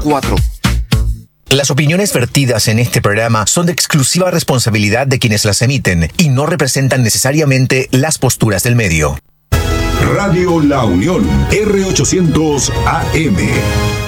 4. Las opiniones vertidas en este programa son de exclusiva responsabilidad de quienes las emiten y no representan necesariamente las posturas del medio. Radio La Unión, R800 AM.